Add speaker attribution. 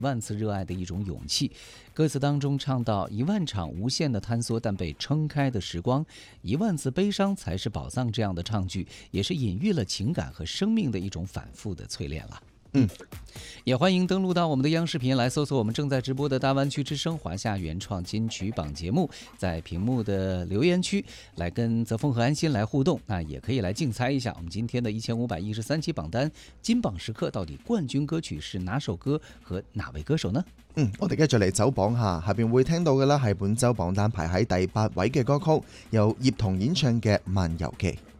Speaker 1: 万次热爱的一种勇气。歌词当中唱到10000场无限的坍缩，但被撑开的时光，10000次悲伤才是宝藏，这样的唱句也是隐喻了情感和生命的一种反复的淬炼了。也欢迎登录到我们的央视频来搜索我们正在直播的大湾区之声华夏原创金曲榜节目，在屏幕的留言区来跟泽峰和安心来互动，那也可以来竞猜一下我们今天的1513期榜單金榜時刻到底冠軍歌曲是哪首歌和哪位歌手呢？
Speaker 2: 我哋繼續嚟走榜下邊會聽到嘅啦係本周榜單排喺第8位嘅歌曲，由葉童演唱嘅《漫遊記》。